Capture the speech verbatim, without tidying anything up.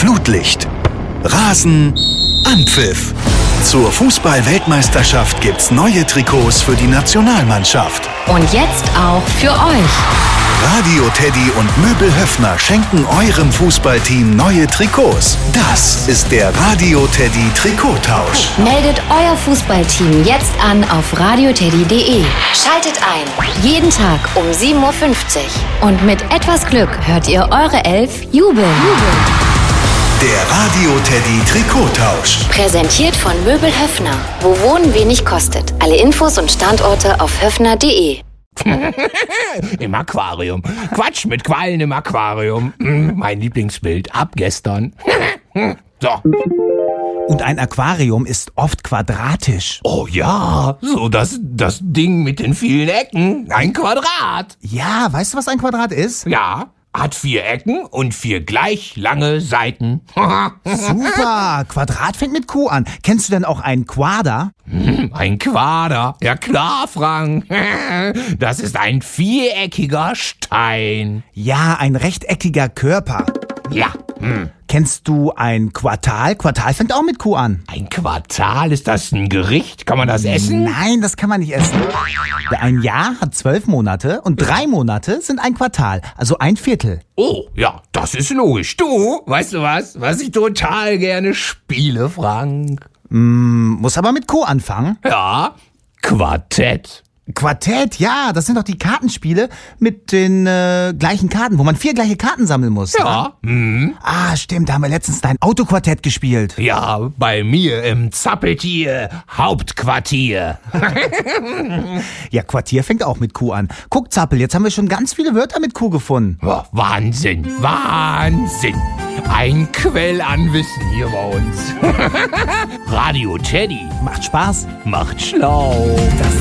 Flutlicht, Rasen, Anpfiff. Zur Fußball-Weltmeisterschaft gibt's neue Trikots für die Nationalmannschaft. Und jetzt auch für euch. Radio Teddy und Möbel Höffner schenken eurem Fußballteam neue Trikots. Das ist der Radio Teddy Trikottausch. Meldet euer Fußballteam jetzt an auf radioteddy punkt de. Schaltet ein. Jeden Tag um sieben Uhr fünfzig. Und mit etwas Glück hört ihr eure Elf jubeln. Der Radio Teddy Trikottausch. Präsentiert von Möbel Höffner. Wo Wohnen wenig kostet. Alle Infos und Standorte auf höffner punkt de. Im Aquarium. Quatsch mit Quallen im Aquarium. Mein Lieblingsbild ab gestern. So. Und ein Aquarium ist oft quadratisch. Oh ja, so das, das Ding mit den vielen Ecken. Ein Quadrat. Ja, weißt du, was ein Quadrat ist? Ja, hat vier Ecken und vier gleich lange Seiten. Super, Quadrat fängt mit Q an. Kennst du denn auch ein Quader? Ein Quader. Ja klar, Frank. Das ist ein viereckiger Stein. Ja, ein rechteckiger Körper. Ja. Hm. Kennst du ein Quartal? Quartal fängt auch mit Q an. Ein Quartal? Ist das ein Gericht? Kann man das essen? Nein, das kann man nicht essen. Ein Jahr hat zwölf Monate und drei Monate sind ein Quartal, also ein Viertel. Oh, ja, das ist logisch. Du, weißt du was? Was ich total gerne spiele, Frank? Mm, muss aber mit Q anfangen. Ja, Quartett. Quartett, ja, das sind doch die Kartenspiele mit den äh, gleichen Karten, wo man vier gleiche Karten sammeln muss. Ja. Mhm. Ah, stimmt, da haben wir letztens dein Autoquartett gespielt. Ja, bei mir im Zappeltier Hauptquartier. Ja, Quartier fängt auch mit Q an. Guck, Zappel, jetzt haben wir schon ganz viele Wörter mit Q gefunden. Oh, Wahnsinn, Wahnsinn. Ein Quell an Wissen hier bei uns. Radio Teddy. Macht Spaß. Macht schlau. Das